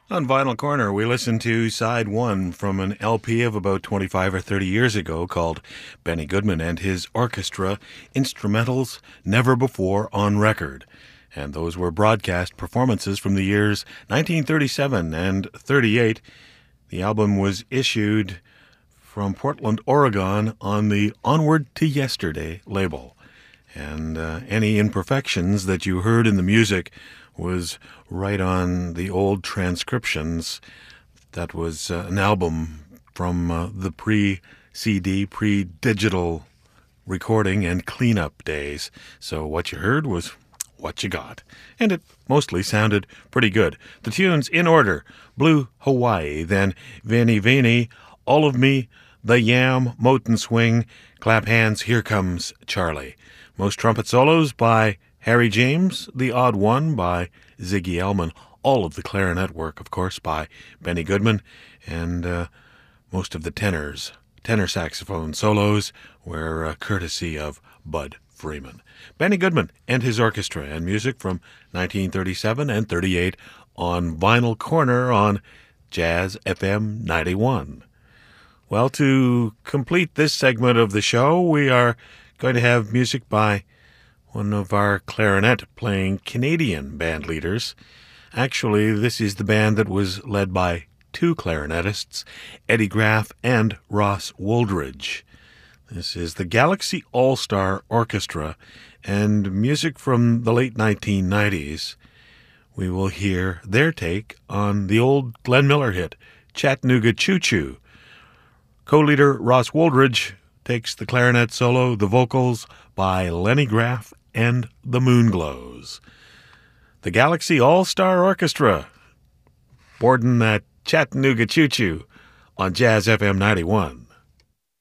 On Vinyl Corner, we listened to side one from an LP of about 25 or 30 years ago called Benny Goodman and His Orchestra Instrumentals Never Before on Record. And those were broadcast performances from the years 1937 and 38. The album was issued from Portland, Oregon on the Onward to Yesterday label. And any imperfections that you heard in the music was right on the old transcriptions. That was an album from the pre-CD, pre-digital recording and cleanup days. So what you heard was what you got. And it mostly sounded pretty good. The tunes in order: Blue Hawaii, then Veni Veni, All of Me, The Yam, Moten Swing, Clap Hands, Here Comes Charlie. Most trumpet solos by Harry James, The Odd One by Ziggy Elman, all of the clarinet work, of course, by Benny Goodman, and most of the tenor saxophone solos were courtesy of Bud Freeman. Benny Goodman and his orchestra, and music from 1937 and 38 on Vinyl Corner on Jazz FM 91. Well, to complete this segment of the show, we are going to have music by one of our clarinet-playing Canadian band leaders. Actually, this is the band that was led by two clarinetists, Eddie Graff and Ross Wooldridge. This is the Galaxy All-Star Orchestra, and music from the late 1990s. We will hear their take on the old Glenn Miller hit, Chattanooga Choo Choo. Co-leader Ross Wooldridge takes the clarinet solo, the vocals by Lenny Graff and the Moonglows. The Galaxy All-Star Orchestra, boarding that Chattanooga Choo Choo on Jazz FM 91.